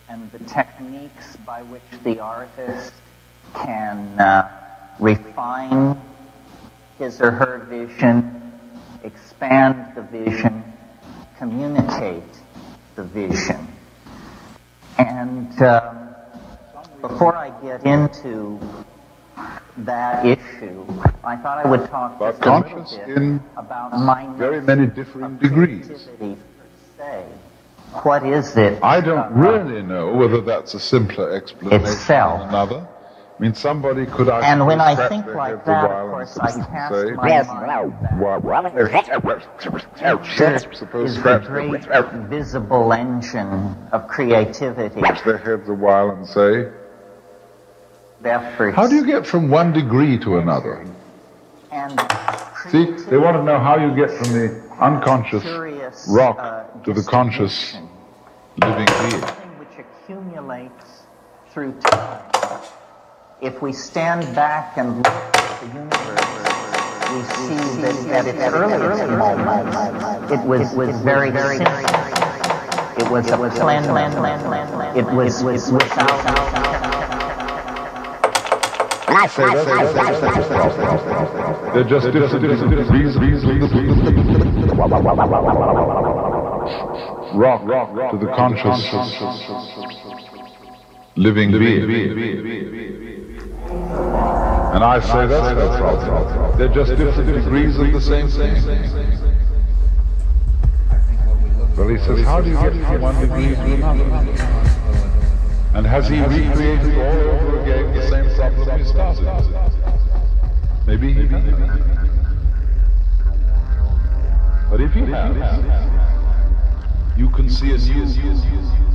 and the techniques by which the artist can refine his or her vision, expand the vision, communicate the vision. And before I get into that issue, I thought I would talk just a little bit about my very many differing degrees. Per se. What is it? I don't really know whether that's a simpler explanation itself. than another. I mean, somebody could actually and when I scratch think their like heads that, a while of course, and I cast say, my mind is the great visible engine of creativity. scratch their heads a while and say, Efforts. how do you get from one degree to another? And See, they want to know how you get from the unconscious rock to the conscious living being. Which accumulates through time. If we stand back and look at the universe, we see that at its earliest moment, it was very simple. It was a plan. It was without. They're just different degrees of rock to the conscious living being. And I say that's no problem. They're just different degrees of the same thing. Well, he says, how do you get from one degree to another? And has he recreated all over again the same problem he started? Maybe he has. But if he has, you can see a new